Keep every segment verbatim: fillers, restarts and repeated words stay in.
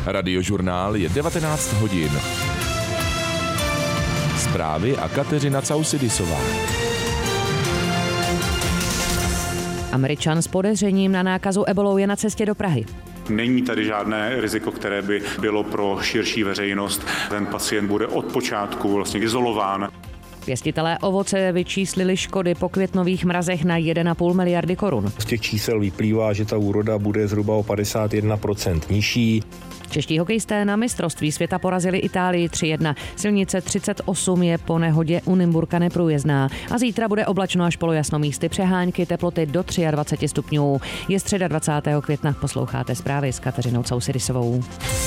Radiožurnál je devatenáct hodin. Zprávy a Kateřina Causidisová. Američan s podezřením na nákazu ebolou je na cestě do Prahy. Není tady žádné riziko, které by bylo pro širší veřejnost. Ten pacient bude od počátku vlastně izolován. Pěstitelé ovoce vyčíslili škody po květnových mrazech na jedna celá pět miliardy korun. Z těch čísel vyplývá, že ta úroda bude zhruba o padesát jedna procent nižší. Čeští hokejisté na mistrovství světa porazili Itálii tři jedna. Silnice třicet osm je po nehodě u Nymburka neprůjezdná a zítra bude oblačno až polojasno, místy přehánky, teploty do dvacet tři stupňů. Je středa dvacátého května, posloucháte zprávy s Kateřinou Causidisovou.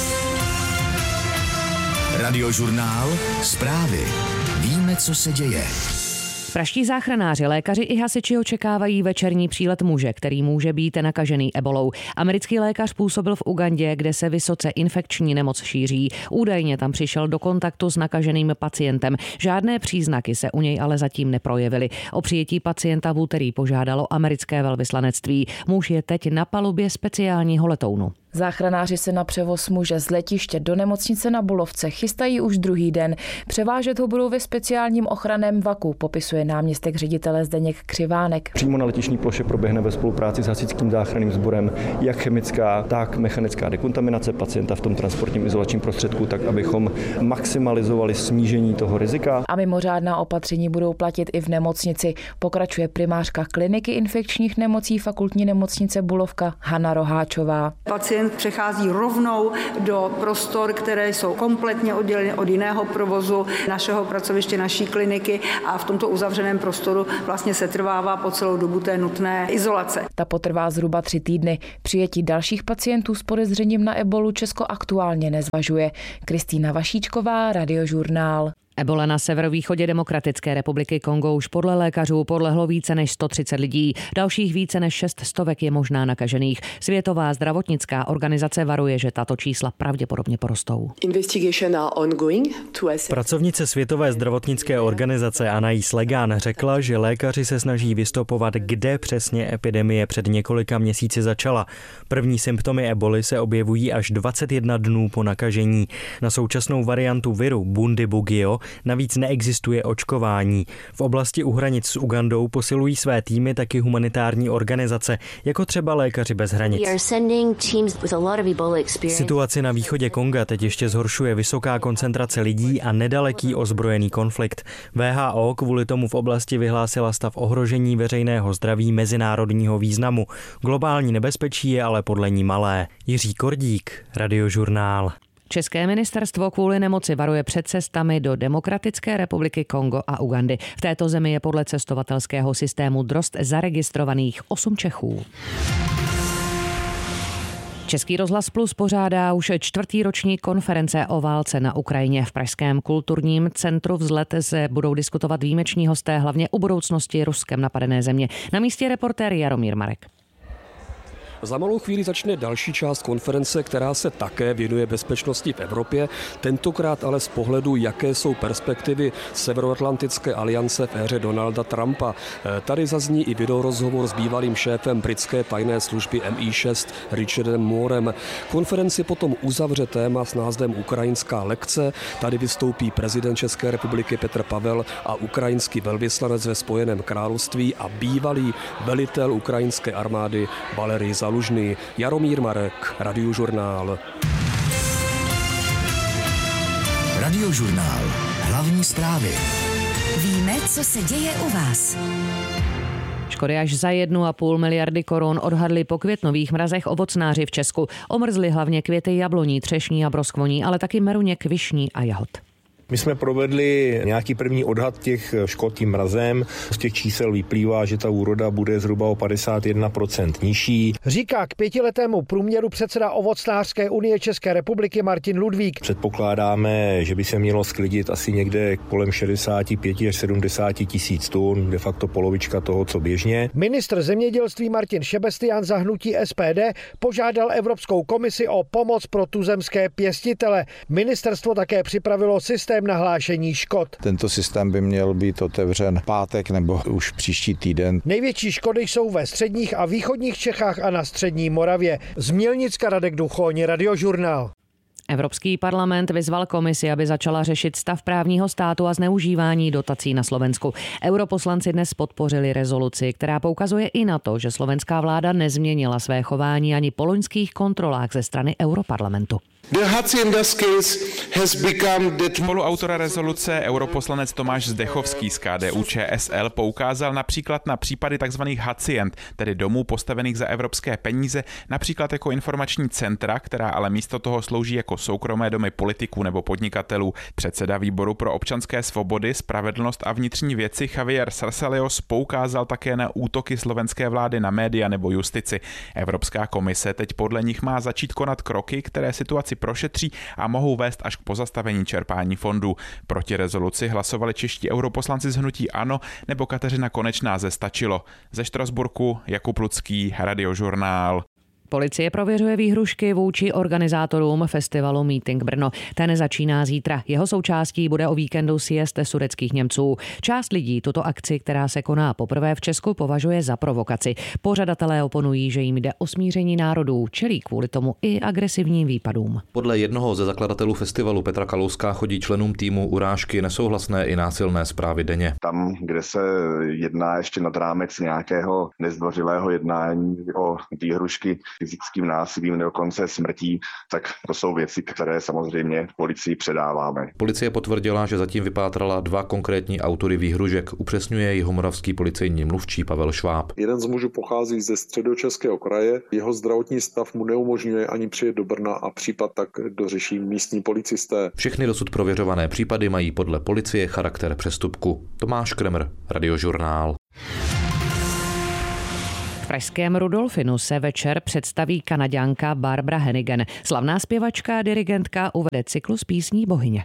Radiožurnál, zprávy. Víme, co se děje. Praští záchranáři, lékaři i hasiči očekávají večerní přílet muže, který může být nakažený ebolou. Americký lékař působil v Ugandě, kde se vysoce infekční nemoc šíří. Údajně tam přišel do kontaktu s nakaženým pacientem. Žádné příznaky se u něj ale zatím neprojevily. O přijetí pacienta v úterý požádalo americké velvyslanectví. Muž je teď na palubě speciálního letounu. Záchranáři se na převoz muže z letiště do nemocnice na Bulovce chystají už druhý den. Převážet ho budou ve speciálním ochranném vaku, popisuje náměstek ředitele Zdeněk Křivánek. Přímo na letištní ploše proběhne ve spolupráci s hasičským záchranným sborem jak chemická, tak mechanická dekontaminace pacienta v tom transportním izolačním prostředku, tak abychom maximalizovali snížení toho rizika. A mimořádná opatření budou platit i v nemocnici, pokračuje primářka kliniky infekčních nemocí fakultní nemocnice Bulovka Hana Roháčová. Pacient přechází rovnou do prostor, které jsou kompletně odděleny od jiného provozu našeho pracoviště, naší kliniky a v tomto uzavřeném prostoru vlastně se trvává po celou dobu té nutné izolace. Ta potrvá zhruba tři týdny. Přijetí dalších pacientů s podezřením na ebolu Česko aktuálně nezvažuje. Kristýna Vašíčková, Radiožurnál. Ebola na severovýchodě Demokratické republiky Kongo už podle lékařů podlehlo více než sto třicet lidí. Dalších více než šest stovek je možná nakažených. Světová zdravotnická organizace varuje, že tato čísla pravděpodobně porostou. Pracovnice Světové zdravotnické organizace Anaïs Legan řekla, že lékaři se snaží vystopovat, kde přesně epidemie před několika měsíci začala. První symptomy eboly se objevují až dvacet jedna dnů po nakažení. Na současnou variantu viru Bundibugyo navíc neexistuje očkování. V oblasti u hranic s Ugandou posilují své týmy taky humanitární organizace, jako třeba Lékaři bez hranic. Situaci na východě Konga teď ještě zhoršuje vysoká koncentrace lidí a nedaleký ozbrojený konflikt. W H O kvůli tomu v oblasti vyhlásila stav ohrožení veřejného zdraví mezinárodního významu. Globální nebezpečí je ale podle ní malé. Jiří Kordík, Radiožurnál. České ministerstvo kvůli nemoci varuje před cestami do Demokratické republiky Kongo a Ugandy. V této zemi je podle cestovatelského systému Drozd zaregistrovaných osm Čechů. Český rozhlas Plus pořádá už čtvrtý ročník konference o válce na Ukrajině. V pražském kulturním centru Vzlet se budou diskutovat výjimeční hosté hlavně o budoucnosti Ruskem napadené země. Na místě reportér Jaromír Marek. Za malou chvíli začne další část konference, která se také věnuje bezpečnosti v Evropě, tentokrát ale z pohledu, jaké jsou perspektivy Severoatlantické aliance v éře Donalda Trumpa. Tady zazní i videorozhovor s bývalým šéfem britské tajné služby M I šest Richardem Moorem. Konferenci potom uzavře téma s názvem Ukrajinská lekce. Tady vystoupí prezident České republiky Petr Pavel a ukrajinský velvyslanec ve Spojeném království a bývalý velitel ukrajinské armády Valerij Zalužný. Jaromír Marek, Radiožurnál. Radiožurnál. Hlavní zprávy. Víme, co se děje u vás. Škody až za jednu a půl miliardy korun odhadli po květnových mrazech ovocnáři v Česku. Omrzly hlavně květy jabloní, třešní a broskvoní, ale taky meruněk, višní a jahod. My jsme provedli nějaký první odhad těch škod tím mrazem. Z těch čísel vyplývá, že ta úroda bude zhruba o padesát jedna procent nižší. Říká k pětiletému průměru předseda Ovocnářské unie České republiky Martin Ludvík. Předpokládáme, že by se mělo sklidit asi někde kolem šedesát pět až sedmdesát tisíc tun, de facto polovička toho, co běžně. Ministr zemědělství Martin Šebestián za hnutí S P D požádal Evropskou komisi o pomoc pro tuzemské pěstitele. Ministerstvo také připravilo systém nahlášení škod. Tento systém by měl být otevřen pátek nebo už příští týden. Největší škody jsou ve středních a východních Čechách a na střední Moravě. Z Mělnicka Radek Duchoň, Radiožurnál. Evropský parlament vyzval komisi, aby začala řešit stav právního státu a zneužívání dotací na Slovensku. Europoslanci dnes podpořili rezoluci, která poukazuje i na to, že slovenská vláda nezměnila své chování ani po loňských kontrolách ze strany Europarlamentu. Spoluautor rezoluce europoslanec Tomáš Zdechovský z K D U Č S L poukázal například na případy tzv. Hacient, tedy domů postavených za evropské peníze, například jako informační centra, která ale místo toho slouží jako soukromé domy politiků nebo podnikatelů. Předseda výboru pro občanské svobody, spravedlnost a vnitřní věci Javier Sarsalios poukázal také na útoky slovenské vlády na média nebo justici. Evropská komise teď podle nich má začít konat kroky, které situaci prošetří a mohou vést až k pozastavení čerpání fondů. Proti rezoluci hlasovali čeští europoslanci z hnutí ANO nebo Kateřina Konečná ze Stačilo. Ze Štrasburku Jakub Lucký, Radiožurnál. Policie prověřuje výhrušky vůči organizátorům festivalu Meeting Brno. Ten začíná zítra. Jeho součástí bude o víkendu siest sudetských Němců. Část lidí tuto akci, která se koná poprvé v Česku, považuje za provokaci. Pořadatelé oponují, že jim jde o smíření národů, čelí kvůli tomu i agresivním výpadům. Podle jednoho ze zakladatelů festivalu Petra Kalouska chodí členům týmu urážky, nesouhlasné i násilné zprávy denně. Tam, kde se jedná ještě nad rámec nějakého nezdvořilého jednání o výhrušky fyzickým násilím, dokonce smrtí, tak to jsou věci, které samozřejmě policii předáváme. Policie potvrdila, že zatím vypátrala dva konkrétní autory výhružek, upřesňuje jihomoravský policejní mluvčí Pavel Šváb. Jeden z mužů pochází ze Středočeského kraje, jeho zdravotní stav mu neumožňuje ani přijet do Brna a případ tak dořeší místní policisté. Všechny dosud prověřované případy mají podle policie charakter přestupku. Tomáš Kremer, Radiožurnál. V pražském Rudolfinu se večer představí Kanaďanka Barbara Hennigan. Slavná zpěvačka a dirigentka uvede cyklus písní Bohyně.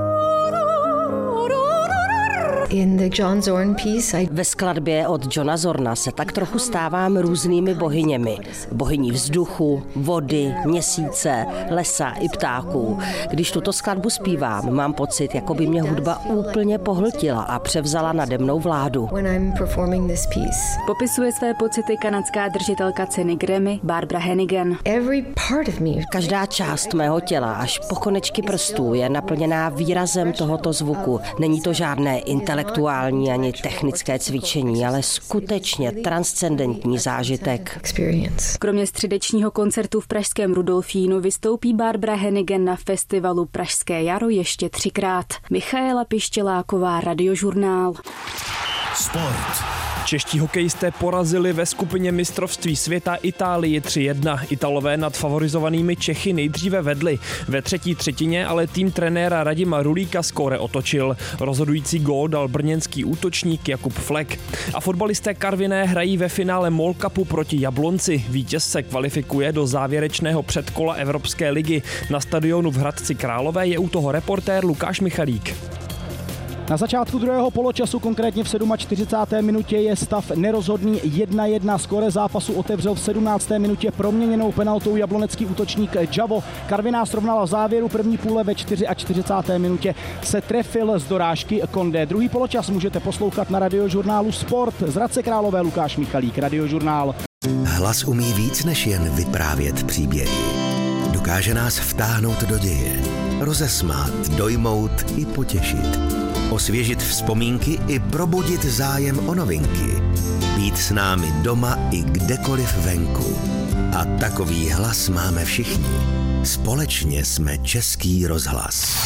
In the John Zorn piece, I... Ve skladbě od Johna Zorna se tak trochu stávám různými bohyněmi. Bohyní vzduchu, vody, měsíce, lesa i ptáků. Když tuto skladbu zpívám, mám pocit, jako by mě hudba úplně pohltila a převzala nade mnou vládu. When I'm performing this piece. Popisuje své pocity kanadská držitelka ceny Grammy Barbara Hennigan. Every part of me. Každá část mého těla až po konečky prstů je naplněná výrazem tohoto zvuku. Není to žádné intelektuální ani technické cvičení, ale skutečně transcendentní zážitek. Kromě středečního koncertu v pražském Rudolfínu vystoupí Barbara Hennigan na festivalu Pražské jaro ještě třikrát. Michaela Pištěláková, Radiožurnál. Sport. Čeští hokejisté porazili ve skupině mistrovství světa Itálii tři jedna. Italové nad favorizovanými Čechy nejdříve vedli. Ve třetí třetině ale tým trenéra Radima Rulíka skóre otočil. Rozhodující gól dal brněnský útočník Jakub Flek. A fotbalisté Karviné hrají ve finále MOL Cupu proti Jablonci. Vítěz se kvalifikuje do závěrečného předkola Evropské ligy. Na stadionu v Hradci Králové je u toho reportér Lukáš Michalík. Na začátku druhého poločasu, konkrétně v čtyřicáté sedmé minutě, je stav nerozhodný jedna jedna. Skóre zápasu otevřel v sedmnácté minutě proměněnou penaltou jablonecký útočník Javo. Karviná srovnala v závěru první půle ve čtyřicáté čtvrté minutě. Se trefil z dorážky Kondé. Druhý poločas můžete poslouchat na Radiožurnálu Sport. Z Hradce Králové Lukáš Michalík, Radiožurnál. Hlas umí víc než jen vyprávět příběhy. Dokáže nás vtáhnout do děje, rozesmát, dojmout i potěšit. Osvěžit vzpomínky i probudit zájem o novinky. Být s námi doma i kdekoliv venku. A takový hlas máme všichni. Společně jsme Český rozhlas.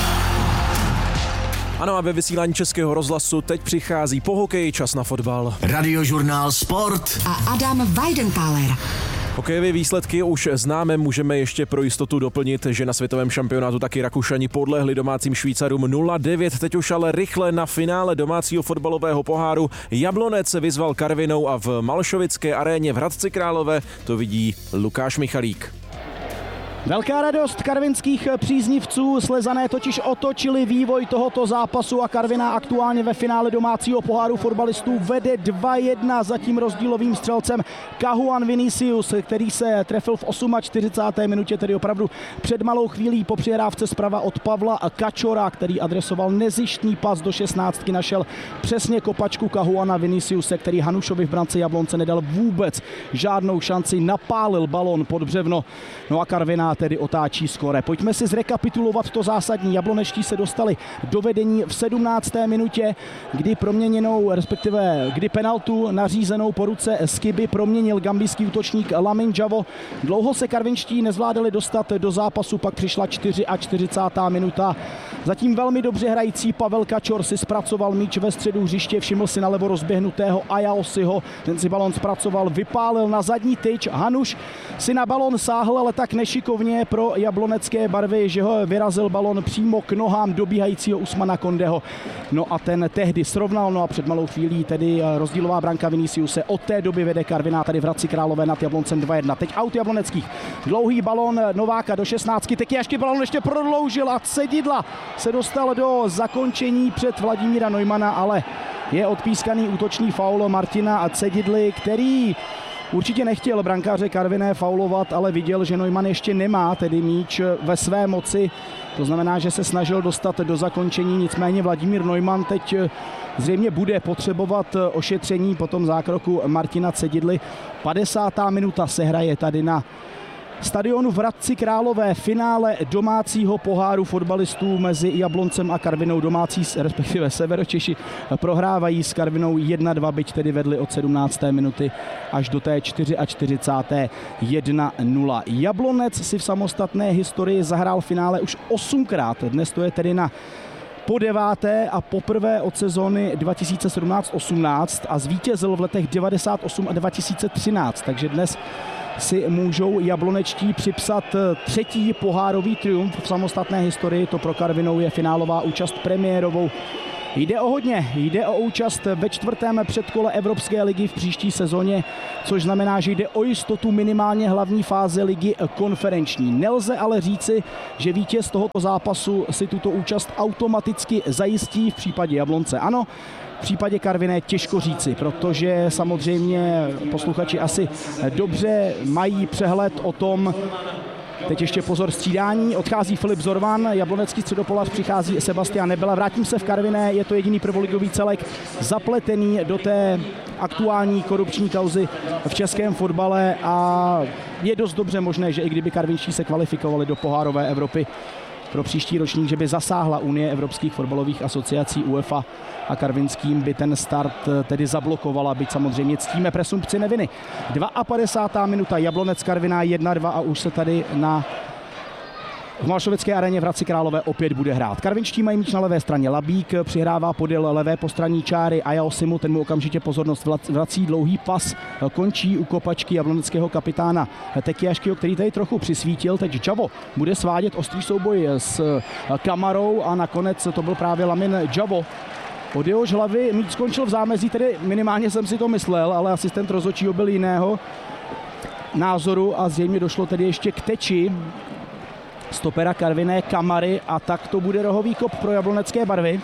Ano, a ve vysílání Českého rozhlasu teď přichází po hokeji čas na fotbal. Radiožurnál Sport a Adam Weidenpaler. Hokejové výsledky už známe, můžeme ještě pro jistotu doplnit, že na světovém šampionátu taky Rakušani podlehli domácím Švýcarům nula devět, teď už ale rychle na finále domácího fotbalového poháru. Jablonec vyzval Karvinou a v Malšovické aréně v Hradci Králové to vidí Lukáš Michalík. Velká radost karvinských příznivců, Slezané totiž otočili vývoj tohoto zápasu a Karviná aktuálně ve finále domácího poháru fotbalistů vede dva jedna za tím rozdílovým střelcem Kahuan Vinicius, který se trefil v čtyřicáté osmé minutě, tedy opravdu před malou chvílí po přihrávce zprava od Pavla Kačora, který adresoval nezištný pas do šestnáctky, našel přesně kopačku Kahuana Viniciuse, který Hanušovi v brance Jablonce nedal vůbec žádnou šanci, napálil balón pod břevno. No a Karviná tedy otáčí skóre. Pojďme si zrekapitulovat to zásadní. Jablonečtí se dostali do vedení v sedmnácté minutě, kdy proměněnou, respektive kdy penaltu nařízenou po ruce Skiby proměnil gambijský útočník Lamin Javo. Dlouho se karvinští nezvládali dostat do zápasu, pak přišla čtyřicátá čtvrtá minuta. Zatím velmi dobře hrající Pavel Kačor si zpracoval míč ve středu hřiště, všiml si nalevo rozběhnutého Ayaosiho, ten si balon zpracoval, vypálil na zadní tyč, Hanuš si na balon sáhl, ale tak nešikovně pro jablonecké barvy, že ho vyrazil balon přímo k nohám dobíhajícího Usmana Kondeho. No a ten tehdy srovnal, no a před malou chvílí tedy rozdílová branka Viniciuse. Od té doby vede Karviná tady v Hradci Králové nad Jabloncem dva jedna. Teď aut jabloneckých. Dlouhý balon Nováka do šestnáctky, teď ještě balon ještě prodloužil a Cedidla se dostal do zakončení před Vladimíra Neumana, ale je odpískaný útočný faul Martina Cedidly, který určitě nechtěl brankáře Karviné faulovat, ale viděl, že Neumann ještě nemá tedy míč ve své moci. To znamená, že se snažil dostat do zakončení, nicméně Vladimír Neumann teď zřejmě bude potřebovat ošetření po tom zákroku Martina Cedidly. padesátá minuta se hraje tady na stadionu v Hradci Králové, finále domácího poháru fotbalistů mezi Jabloncem a Karvinou. Domácí, respektive Severočeši, prohrávají s Karvinou jedna dva, byť tedy vedli od sedmnácté minuty až do té čtyřicáté čtvrté jedna nula. Jablonec si v samostatné historii zahrál finále už osmkrát. Dnes to je tedy na po deváté a poprvé od sezóny dva tisíce sedmnáct osmnáct a zvítězil v letech devadesát osm a dva tisíce třináct, takže dnes si můžou jablonečtí připsat třetí pohárový triumf v samostatné historii. To pro Karvinou je finálová účast premiérovou. Jde o hodně, jde o účast ve čtvrtém předkole Evropské ligy v příští sezóně, což znamená, že jde o jistotu minimálně hlavní fáze ligy konferenční. Nelze ale říci, že vítěz tohoto zápasu si tuto účast automaticky zajistí. V případě Jablonce ano, v případě Karviné těžko říci, protože samozřejmě posluchači asi dobře mají přehled o tom. Teď ještě pozor, střídání, odchází Filip Zorvan, jablonecký středopolař, přichází Sebastian Nebela. Vrátím se v Karviné, je to jediný prvoligový celek zapletený do té aktuální korupční kauzy v českém fotbale a je dost dobře možné, že i kdyby karvinští se kvalifikovali do pohárové Evropy pro příští ročník, že by zasáhla Unie evropských fotbalových asociací UEFA a karvinským by ten start tedy zablokovala, byť samozřejmě ctíme presumpci neviny. padesátá druhá minuta, Jablonec Karviná jedna dva a už se tady na v Malšovické aréně v Hradci Králové opět bude hrát. Karvinští mají míč na levé straně, Labík přihrává podél levé postranní čáry Ayaosimu, ten mu okamžitě pozornost vrací, dlouhý pas končí u kopačky jabloneckého kapitána Tekiaškyho, který tady trochu přisvítil. Teď Javo bude svádět ostrý souboj s Kamarou a nakonec to byl právě Lamin Javo. Od jehož hlavy míč skončil v zámezí, tedy minimálně jsem si to myslel, ale asistent rozhodčího byl jiného názoru a zřejmě došlo tedy ještě k teči stopera Karviné Kamary a tak to bude rohový kop pro jablonecké barvy.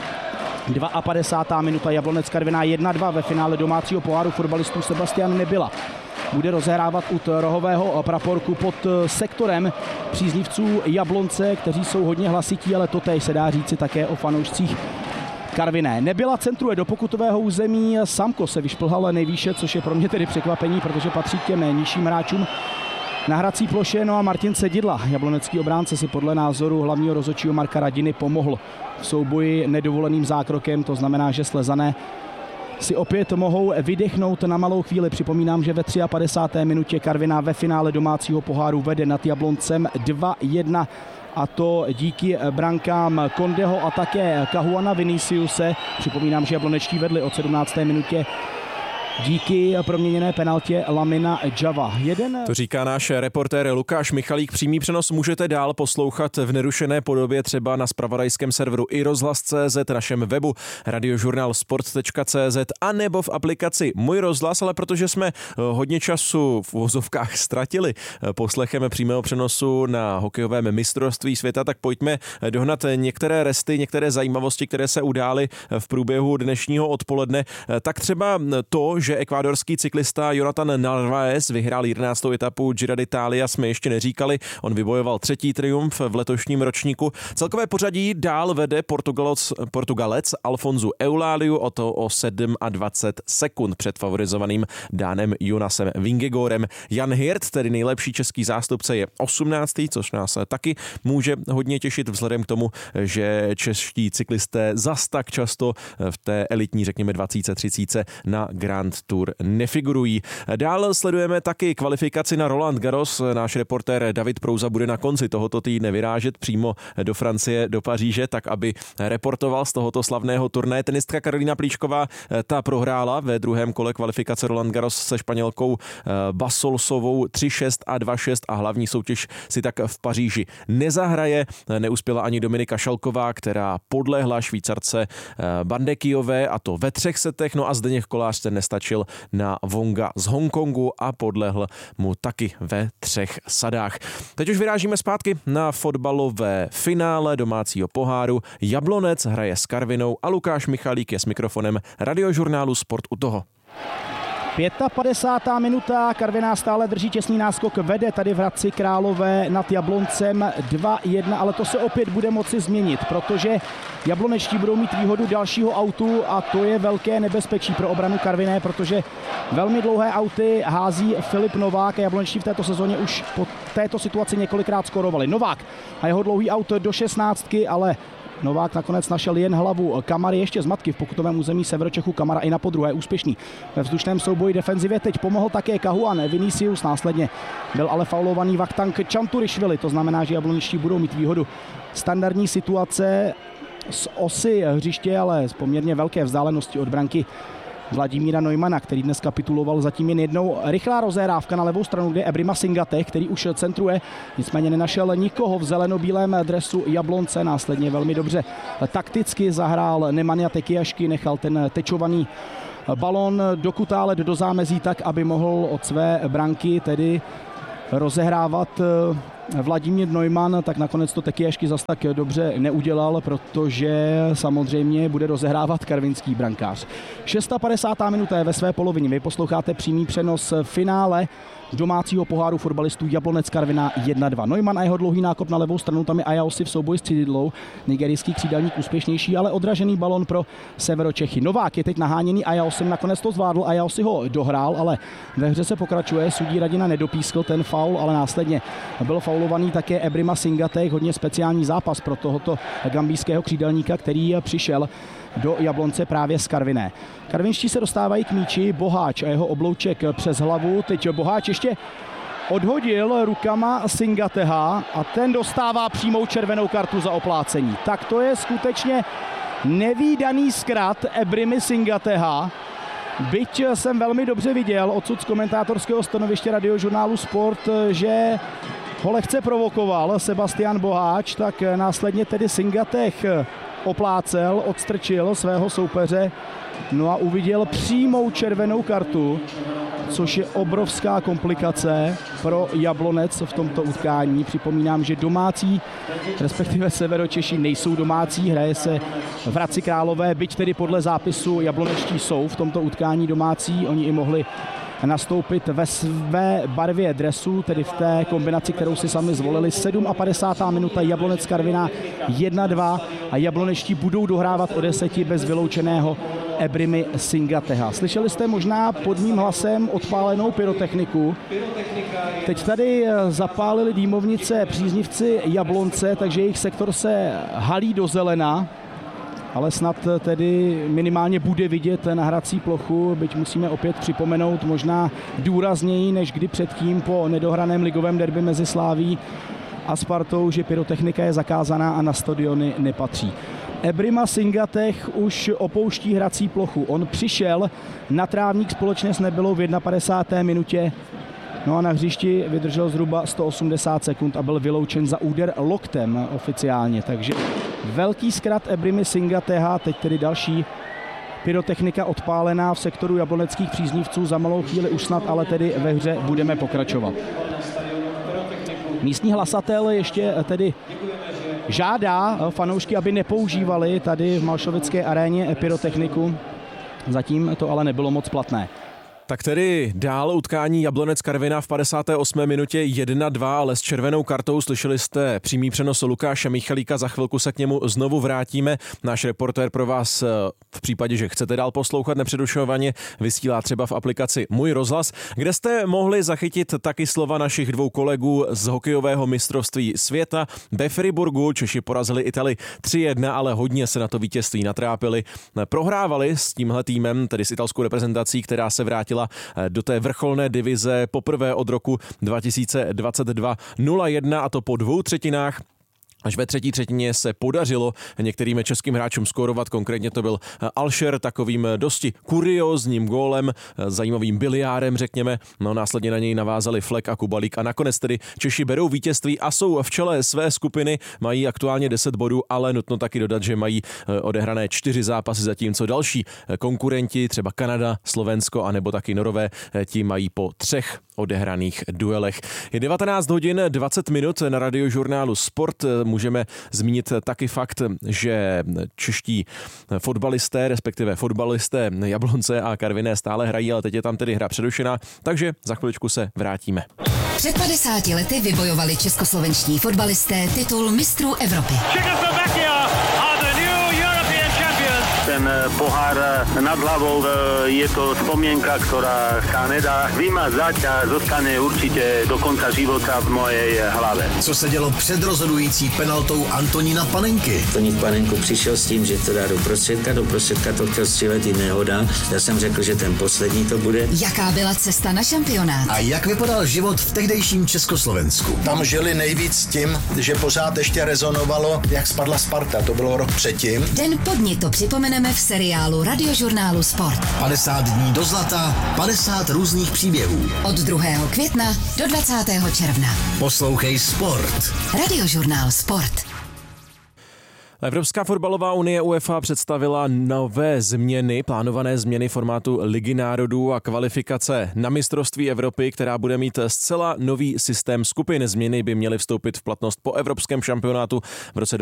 padesátá druhá minuta, Jablonec Karviná jedna dva ve finále domácího poháru fotbalistů. Sebastian Nebila bude rozehrávat u rohového praporku pod sektorem příznivců Jablonce, kteří jsou hodně hlasití, ale totéž se dá říci také o fanoušcích Karviné. Nebyla centruje do pokutového území, Samko se vyšplhal nejvýše, což je pro mě tedy překvapení, protože patří k těm nižším hráčům na hrací ploše. No a Martin Cedidla, jablonecký obránce, si podle názoru hlavního rozhodčího Marka Radiny pomohl v souboji nedovoleným zákrokem, to znamená, že Slezané si opět mohou vydechnout na malou chvíli. Připomínám, že ve padesáté třetí minutě Karviná ve finále domácího poháru vede nad Jabloncem dva jedna. A to díky brankám Kondeho a také Kahuana Viniciuse. Připomínám, že jablonečtí vedli od sedmnácté minutě díky proměněné penaltě Lamina Java. Jeden... To říká náš reportér Lukáš Michalík. Přímý přenos můžete dál poslouchat v nerušené podobě třeba na zpravodajském serveru i rozhlas tečka cé zet, našem webu radiožurnál sport tečka cé zet a nebo v aplikaci Můj rozhlas, ale protože jsme hodně času v uvozovkách ztratili poslechem přímého přenosu na hokejovém mistrovství světa, tak pojďme dohnat některé resty, některé zajímavosti, které se udály v průběhu dnešního odpoledne. Tak třeba to, že že ekvádorský cyklista Jonathan Narváez vyhrál jedenáctou etapu Giro d'Italia, jsme ještě neříkali. On vybojoval třetí triumf v letošním ročníku. Celkové pořadí dál vede Portugalec, Portugalec Alfonso Eulaliu, o to o dvacet sedm sekund před favorizovaným Dánem Jonasem Vingegorem. Jan Hirt, tedy nejlepší český zástupce, je osmnáctý, což nás taky může hodně těšit vzhledem k tomu, že čeští cyklisté zas tak často v té elitní, řekněme dvacet třicet na Grand Tour nefigurují. Dál sledujeme taky kvalifikaci na Roland Garros. Náš reportér David Prouza bude na konci tohoto týdne vyrážet přímo do Francie, do Paříže, tak aby reportoval z tohoto slavného turné. Tenistka Karolína Plíšková ta prohrála ve druhém kole kvalifikace Roland Garros se Španělkou Basolsovou tři šest a dva šest a hlavní soutěž si tak v Paříži nezahraje. Neuspěla ani Dominika Šalková, která podlehla Švýcarce Bandekijové, a to ve třech setech, no a Zdeněk Kolář se nestačil na Vonga z Hongkongu a podlehl mu taky ve třech sadách. Teď už vyrážíme zpátky na fotbalové finále domácího poháru. Jablonec hraje s Karvinou a Lukáš Michalík je s mikrofonem Radiožurnálu Sport u toho. padesátá pátá minuta, Karviná stále drží těsný náskok, vede tady v Hradci Králové nad Jabloncem dva jedna, ale to se opět bude moci změnit, protože jablonečtí budou mít výhodu dalšího autu a to je velké nebezpečí pro obranu Karviné, protože velmi dlouhé auty hází Filip Novák a jablonečtí v této sezóně už po této situaci několikrát skorovali. Novák a jeho dlouhý auto do šestnáctky, ale Novák nakonec našel jen hlavu Kamary ještě z matky v pokutovém území Severočechu. Kamara i na podruhé úspěšný ve vzdušném souboji defenzivě. Teď pomohl také Kahuan Vinicius, následně byl ale faulovaný Vaktank Čanturišvili. To znamená, že jabloničtí budou mít výhodu. Standardní situace z osy hřiště, ale z poměrně velké vzdálenosti od branky Vladimíra Neumana, který dnes kapituloval zatím jen jednou. Rychlá rozehrávka na levou stranu, kde Ebrima Singate, který už centruje, nicméně nenašel nikoho v zeleno-bílém dresu Jablonce. Následně velmi dobře takticky zahrál Nemanja Tekiašky, nechal ten tečovaný balón dokutálet do zámezí tak, aby mohl od své branky tedy rozehrávat Vladimír Neumann, tak nakonec to Tekiašky zas tak dobře neudělal, protože samozřejmě bude rozehrávat karvinský brankář. padesátá šestá minuta je ve své polovině. Vy posloucháte přímý přenos finále domácího poháru fotbalistů Jablonec Karviná jedna dva. Neumann a jeho dlouhý nákop na levou stranu, tam je Ayaosi v souboji s Cididlou. Nigerijský křídelník úspěšnější, ale odražený balon pro Severočechy. Novák je teď naháněný Ayaosim, nakonec to zvládl, Ayaosi ho dohrál, ale ve hře se pokračuje. Sudí Radina nedopískl ten faul, ale následně byl faulovaný také Ebrima Singate. Hodně speciální zápas pro tohoto gambijského křídelníka, který přišel do Jablonce právě z Karviné. Karvinští se dostávají k míči, Boháč a jeho oblouček přes hlavu. Teď Boháč ještě odhodil rukama Singateha a ten dostává přímou červenou kartu za oplácení. Tak to je skutečně nevídaný zkrat Ebrimy Singateha. Byť jsem velmi dobře viděl odsud z komentátorského stanoviště Radiožurnálu Sport, že ho lehce provokoval Sebastian Boháč, tak následně tedy Singatech oplácel, odstrčil svého soupeře, no a uviděl přímou červenou kartu, což je obrovská komplikace pro Jablonec v tomto utkání. Připomínám, že domácí, respektive Severočeši nejsou domácí, hraje se v Hradci Králové, byť tedy podle zápisu jablonečtí jsou v tomto utkání domácí, oni i mohli nastoupit ve své barvě dresu, tedy v té kombinaci, kterou si sami zvolili. padesátá sedmá minuta, Jablonec Karviná jedna dva a jablonečtí budou dohrávat o deseti bez vyloučeného Ebrimy Singateha. Slyšeli jste možná pod mým hlasem odpálenou pyrotechniku. Teď tady zapálili dýmovnice příznivci Jablonce, takže jejich sektor se halí do zelena, ale snad tedy minimálně bude vidět na hrací plochu, byť musíme opět připomenout možná důrazněji než kdy předtím po nedohraném ligovém derby mezi Sláví a Spartou, že pyrotechnika je zakázaná a na stadiony nepatří. Ebrima Singatech už opouští hrací plochu. On přišel na trávník společně s Nebylou v padesátá jedna minutě. No a na hřišti vydržel zhruba sto osmdesát sekund a byl vyloučen za úder loktem oficiálně. Takže velký zkrat Ebrimy Singateha, teď tedy další pyrotechnika odpálená v sektoru jabloneckých příznivců. Za malou chvíli už snad, ale tedy ve hře budeme pokračovat. Místní hlasatel ještě tedy žádá fanoušky, aby nepoužívali tady v Malšovické aréně pyrotechniku. Zatím to ale nebylo moc platné. Tak tedy dál utkání Jablonec Karviná v padesáté osmé minutě jedna dva, ale s červenou kartou. Slyšeli jste přímý přenos Lukáše Michalíka, za chvilku se k němu znovu vrátíme. Náš reportér pro vás v případě, že chcete dál poslouchat nepřerušovaně, vysílá třeba v aplikaci Můj rozhlas, kde jste mohli zachytit taky slova našich dvou kolegů z hokejového mistrovství světa. Ve Friburgu Češi porazili Itali tři jedna, ale hodně se na to vítězství natrápili. Prohrávali s tímhle týmem, tedy s italskou reprezentací, která se vrátila do té vrcholné divize poprvé od roku dva tisíce dvacet dva nula jedna, a to po dvou třetinách. Až ve třetí třetině se podařilo některým českým hráčům skórovat, konkrétně to byl Alšer takovým dosti kuriózním gólem, zajímavým biliárem, řekněme. No, následně na něj navázali Flek a Kubalík a nakonec tedy Češi berou vítězství a jsou v čele své skupiny, mají aktuálně deset bodů, ale nutno taky dodat, že mají odehrané čtyři zápasy, zatímco další konkurenti, třeba Kanada, Slovensko a nebo taky Norové, ti mají po třech odehraných duelech. Je devatenáct hodin dvacet minut na Radiožurnálu Sport. Můžeme zmínit taky fakt, že čeští fotbalisté, respektive fotbalisté Jablonce a Karviné stále hrají, ale teď je tam tedy hra přerušená, takže za chviličku se vrátíme. Před padesáti lety vybojovali českoslovenští fotbalisté titul mistrů Evropy. Ten pohár nad hlavou je to spomienka, ktorá sa nedá vymazať a zostane určite do konca života v mojej hlave. Co se dělo před rozhodující penaltou Antonína Panenky? Antonín Panenku přišel s tím, že to dá do prostředka, do prostředka to chtěl střílet i nehoda. Já jsem řekl, že ten poslední to bude. Jaká byla cesta na šampionát? A jak vypadal život v tehdejším Československu? Tam žili nejvíc tím, že pořád ještě rezonovalo, jak spadla Sparta. To bylo rok předtím. Den po dni to připomeneme v seriálu Radiožurnálu Sport. padesát dní do zlata, padesát různých příběhů. Od druhého května do dvacátého června. Poslouchej Sport. Radiožurnál Sport. Evropská fotbalová unie UEFA představila nové změny, plánované změny formátu Ligy národů a kvalifikace na mistrovství Evropy, která bude mít zcela nový systém skupin. Změny by měly vstoupit v platnost po evropském šampionátu v roce